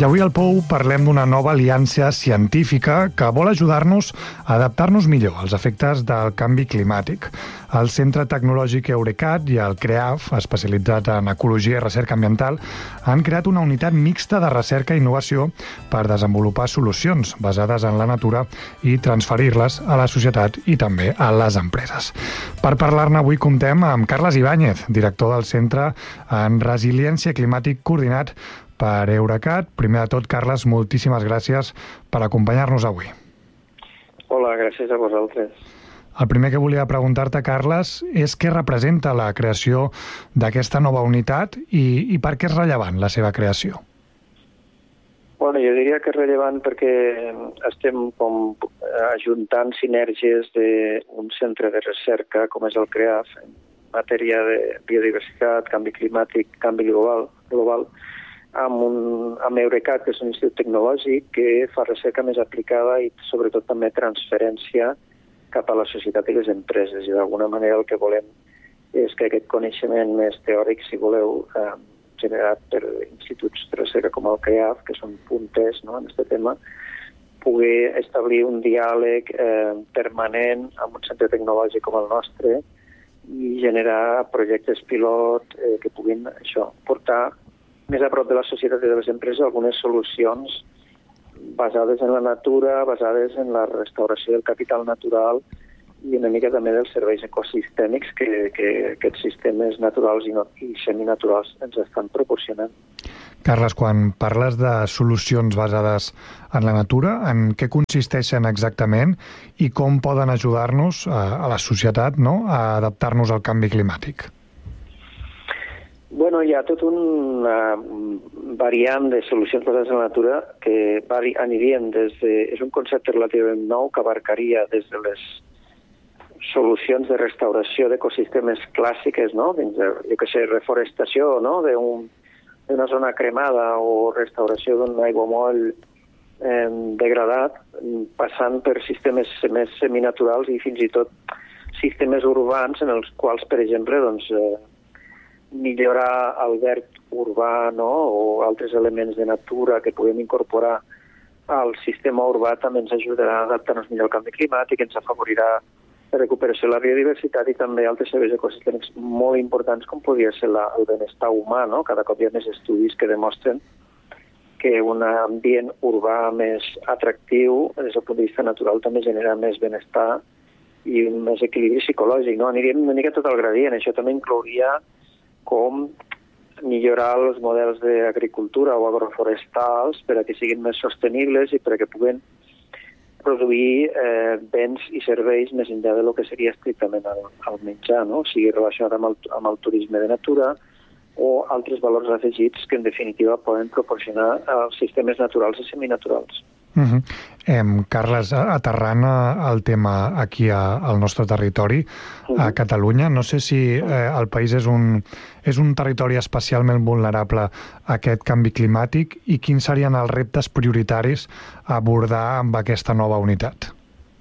I avui al Pou parlem d'una nova aliança científica que vol ajudar-nos a adaptar-nos millor als efectes del canvi climàtic. El Centre Tecnològic Eurecat i el CREAF, especialitzat en ecologia i recerca ambiental, han creat una unitat mixta de recerca i innovació per desenvolupar solucions basades en la natura i transferir-les a la societat i també a les empreses. Per parlar-ne avui comptem amb Carles Ibáñez, director del Centre en Resiliència Climàtic Coordinat per Eurecat. Primer de tot, Carles, moltíssimes gràcies per acompanyar-nos avui. Hola, gràcies a vosaltres. El primer que volia preguntar-te, Carles, és què representa la creació d'aquesta nova unitat i per què és rellevant la seva creació? Bueno, jo diria que és rellevant perquè estem com ajuntant sinergies d'un centre de recerca com és el CREAF en matèria de biodiversitat, canvi climàtic, canvi global amb Eurecat, que és un institut tecnològic que fa recerca més aplicada i sobretot també transferència cap a la societat i les empreses. I d'alguna manera el que volem és que aquest coneixement més teòric, si voleu, generat per instituts de recerca com el CREAF, que són punters en aquest tema, pugui establir un diàleg permanent amb un centre tecnològic com el nostre i generar projectes pilot que puguin portar més a prop de la societat i de les empreses algunes solucions basades en la natura, basades en la restauració del capital natural i una mica també dels serveis ecosistèmics que aquests sistemes naturals i seminaturals ens estan proporcionant. Carles, quan parles de solucions basades en la natura, en què consisteixen exactament i com poden ajudar-nos a la societat a adaptar-nos al canvi climàtic? Bueno, hi ha tot un variant de solucions basades en la natura que anirien des de... És un concepte relativament nou que abarcaria des de les solucions de restauració d'ecosistemes clàssiques, fins a, reforestació, d'una zona cremada o restauració d'un aiguamoll degradat, passant per sistemes més seminaturals i fins i tot sistemes urbans en els quals, per exemple, millorar el verd urbà o altres elements de natura que puguem incorporar al sistema urbà també ens ajudarà a adaptar-nos millor al canvi climàtic, ens afavorirà la recuperació de la biodiversitat i també altres serveis ecosistèmics molt importants com podria ser el benestar humà. Cada cop hi ha més estudis que demostren que un ambient urbà més atractiu des del punt de vista natural també genera més benestar i un més equilibri psicològic. Aniríem una mica tot el gradient. Això també inclouria com millorar els models d'agricultura o agroforestals per a que siguin més sostenibles i per a que puguen produir béns i serveis més enllà del que seria estrictament el menjar, sigui relacionat amb el turisme de natura o altres valors afegits que en definitiva poden proporcionar als sistemes naturals i seminaturals. Carles, aterrant el tema aquí al nostre territori, a Catalunya, no sé si el país és un territori especialment vulnerable a aquest canvi climàtic i quins serien els reptes prioritaris a abordar amb aquesta nova unitat?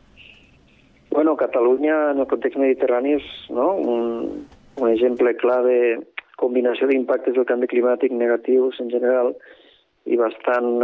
Bueno, Catalunya en el context mediterrani és un exemple clar de combinació d'impactes del canvi climàtic negatius en general i bastant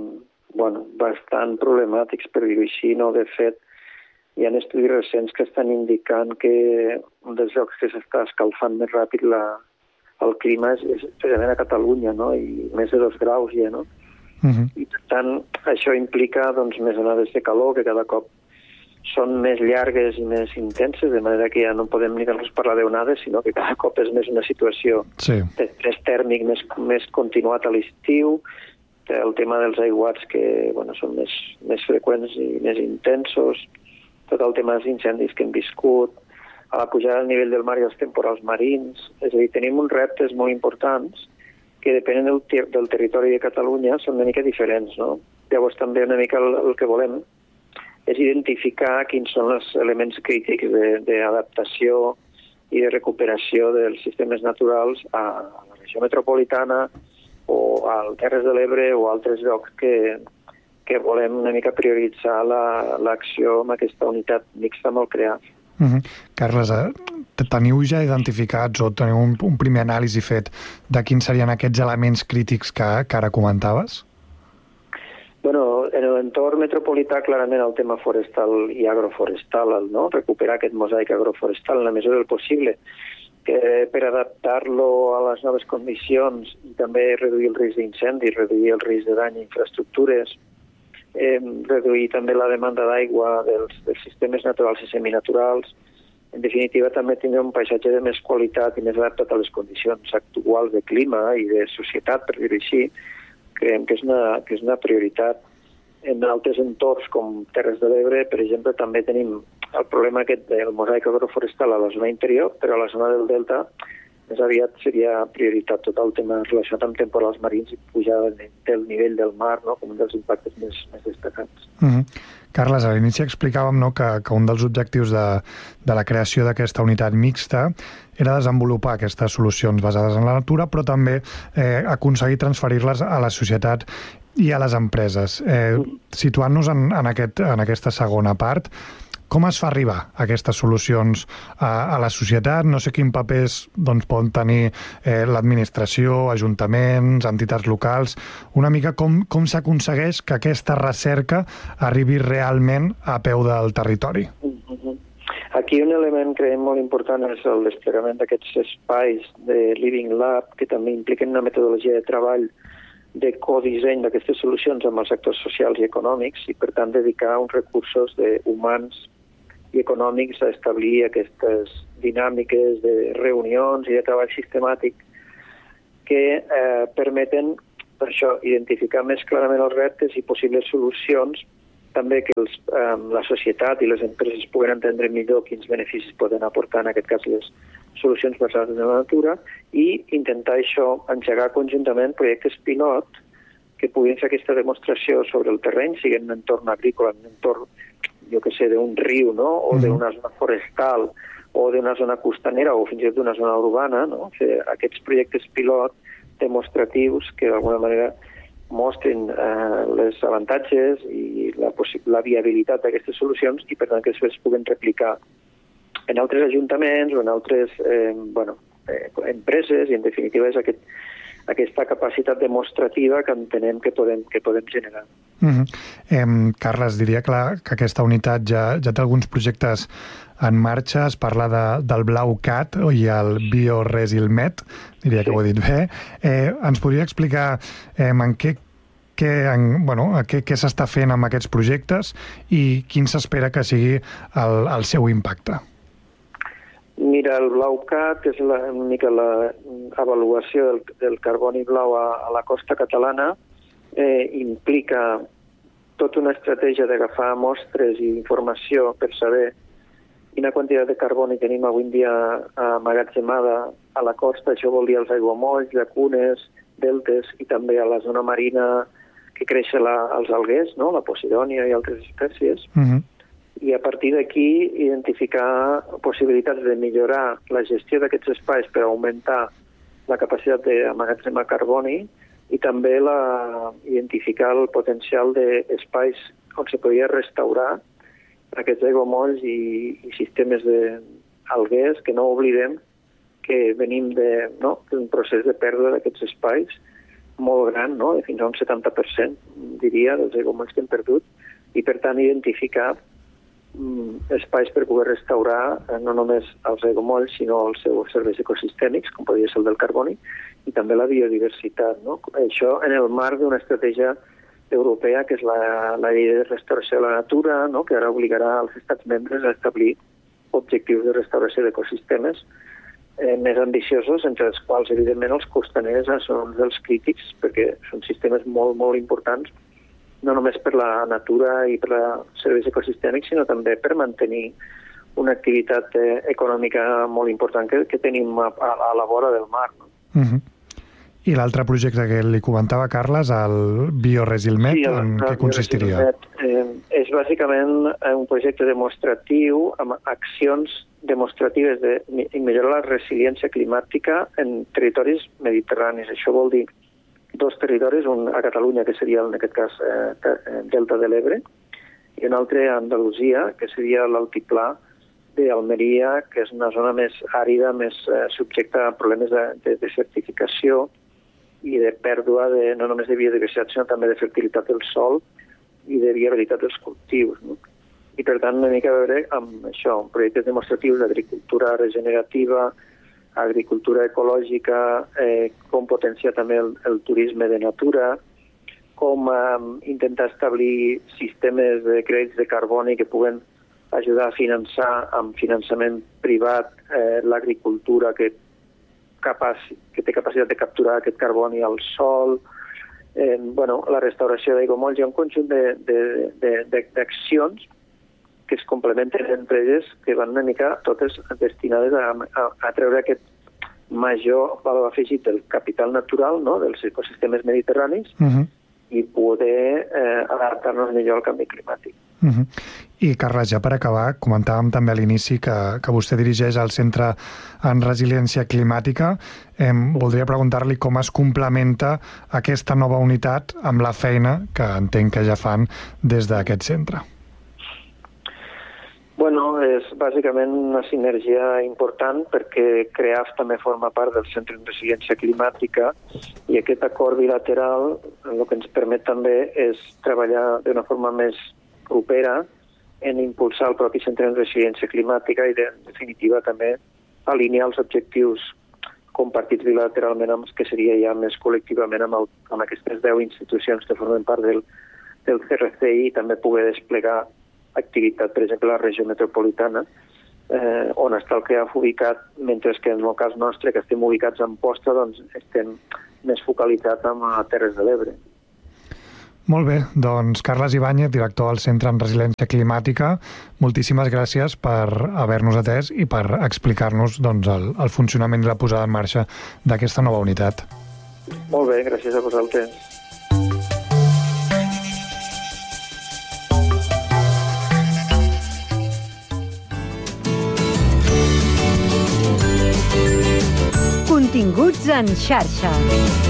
problemàtics, per dir-ho així. De fet, hi ha estudis recents que estan indicant que un dels llocs que s'està escalfant més ràpid el clima és precisament a Catalunya, i més de 2 graus ja, I per tant, això implica més onades de calor que cada cop són més llargues i més intenses, de manera que ja no podem ni tan sols parlar d'onades, sinó que cada cop és més una situació d'estrès tèrmic més continuat a l'estiu, el tema dels aiguats que són més freqüents i més intensos, tot el tema dels incendis que hem viscut, a la pujada del nivell del mar i els temporals marins. És a dir, tenim uns reptes molt importants que depenent del territori de Catalunya són una mica diferents. Llavors també una mica el que volem és identificar quins són els elements crítics d'adaptació i de recuperació dels sistemes naturals a la regió metropolitana o al Terres de l'Ebre o altres llocs que volem una mica prioritzar l'acció amb aquesta unitat mixta amb el CREAF. Carles, teniu ja identificats o teniu un primer anàlisi fet de quins serien aquests elements crítics que ara comentaves? Bueno, en l'entorn metropolità, clarament el tema forestal i agroforestal, no? Recuperar aquest mosaic agroforestal en la mesura del possible, que per adaptar-lo a les noves condicions i també reduir el risc d'incendi, reduir el risc de dany a infraestructures, reduir també la demanda d'aigua dels sistemes naturals i seminaturals. En definitiva, també tindre un paisatge de més qualitat i més adaptat a les condicions actuals de clima i de societat, per dir-ho així. Creiem que és una prioritat. En altres entorns, com Terres de l'Ebre, per exemple, també tenim el problema aquest del mosaic agroforestal a la zona interior, però a la zona del delta més aviat seria prioritat tot el tema relacionat amb temporals marins i pujada del nivell del mar, no? Com un dels impactes més destacats. Carles, a l'inici explicàvem, no, que un dels objectius de la creació d'aquesta unitat mixta era desenvolupar aquestes solucions basades en la natura, però també aconseguir transferir-les a la societat i a les empreses. Situant-nos en aquesta segona part, com es fa arribar aquestes solucions a la societat? No sé quin papers poden tenir l'administració, ajuntaments, entitats locals. Una mica com s'aconsegueix que aquesta recerca arribi realment a peu del territori? Aquí un element que creiem molt important és el desplegament d'aquests espais de Living Lab, que també impliquen una metodologia de treball de codisseny d'aquestes solucions amb els sectors socials i econòmics i, per tant, dedicar uns recursos humans i econòmics a establir aquestes dinàmiques de reunions i de treball sistemàtic que permeten, per això, identificar més clarament els reptes i possibles solucions, també que la societat i les empreses puguen entendre millor quins beneficis poden aportar, en aquest cas, les solucions basades en la natura, i intentar això engegar conjuntament projectes pilot que puguin fer aquesta demostració sobre el terreny, sigui en un entorn agrícola, en un entorn, jo que sé, d'un riu, no? O d'una zona forestal, o d'una zona costanera, o fins i tot d'una zona urbana, no? Fer aquests projectes pilot demostratius que d'alguna manera mostrin les avantatges i la viabilitat d'aquestes solucions i, per tant, que després es puguen replicar en altres ajuntaments o en altres empreses, i en definitiva és aquesta capacitat demostrativa que entenem que podem generar. Carles, diria que aquesta unitat ja té alguns projectes en marxa. Es parla del BlauCat i el BioResilmet, diria que ho he dit bé. Ens podria explicar en què s'està fent amb aquests projectes i quin s'espera que sigui el seu impacte? Mira, el BlauCat és una mica l'avaluació del carboni blau a la costa catalana. Implica tota una estratègia d'agafar mostres i informació per saber quina quantitat de carboni tenim avui en dia emmagatzemada a la costa. Això vol dir els aiguamolls, llacunes, deltes i també a la zona marina que creixen els alguers, no? La posidònia i altres espècies. I a partir d'aquí identificar possibilitats de millorar la gestió d'aquests espais per augmentar la capacitat d'emmagatzemar carboni i també identificar el potencial d'espais on se podia restaurar aquests aiguamolls i sistemes d'alguers, que no oblidem que venim d'un procés de pèrdua d'aquests espais molt gran, no? De fins a un 70%, diria, dels aiguamolls que hem perdut, i per tant identificar espais per poder restaurar no només els aiguamolls, sinó els seus serveis ecosistèmics, com podria ser el del carboni, i també la biodiversitat, no? Això en el marc d'una estratègia europea, que és la llei de restauració de la natura, no? Que ara obligarà els estats membres a establir objectius de restauració d'ecosistemes més ambiciosos, entre els quals, evidentment, els costaners són uns dels crítics, perquè són sistemes molt, molt importants, no només per la natura i per els serveis ecosistèmics, sinó també per mantenir una activitat econòmica molt important que tenim a la vora del mar. No? I l'altre projecte que li comentava, Carles, el BioResilmet, en què consistiria? És bàsicament un projecte demostratiu amb accions demostratives de millorar la resiliència climàtica en territoris mediterranis. Això vol dir dos territoris, un a Catalunya, que seria en aquest cas Delta de l'Ebre, i un altre a Andalusia, que seria l'altiplà d'Almeria, que és una zona més àrida, més subjecta a problemes de desertificació i de pèrdua no només de biodiversitat, sinó també de fertilitat del sòl i de viabilitat dels cultius, no? I per tant una mica a veure amb això, projectes demostratius d'agricultura regenerativa, agricultura ecològica, com potenciar també el turisme de natura, com intentar establir sistemes de crèdits de carboni que puguen ajudar a finançar amb finançament privat l'agricultura que té capacitat de capturar aquest carboni al sòl, la restauració d'aiguamolls. Hi ha un conjunt d'accions que es complementen entre elles, que van una mica totes destinades a treure aquest major valor afegit del capital natural, no?, dels ecosistemes mediterranis, i poder adaptar-nos millor al canvi climàtic. I, Carles, ja per acabar, comentàvem també a l'inici que vostè dirigeix el Centre en Resiliència Climàtica. Voldria preguntar-li com es complementa aquesta nova unitat amb la feina que entenc que ja fan des d'aquest centre. És bàsicament una sinergia important perquè CREAF també forma part del Centre en Resiliència Climàtica i aquest acord bilateral el que ens permet també és treballar d'una forma més propera en impulsar el propi Centre en Resiliència Climàtica i, en definitiva, també alinear els objectius compartits bilateralment amb que seria ja més col·lectivament amb aquestes 10 institucions que formen part del CRCI i també poder desplegar activitat, per exemple, a la regió metropolitana, on està el CREAF ubicat, mentre que en el cas nostre, que estem ubicats a Amposta, doncs estem més focalitzats en Terres de l'Ebre. Molt bé, doncs Carles Ibáñez, director del Centre en Resiliència Climàtica, moltíssimes gràcies per haver-nos atès i per explicar-nos el funcionament i la posada en marxa d'aquesta nova unitat. Molt bé, gràcies a vosaltres. Continguts en xarxa.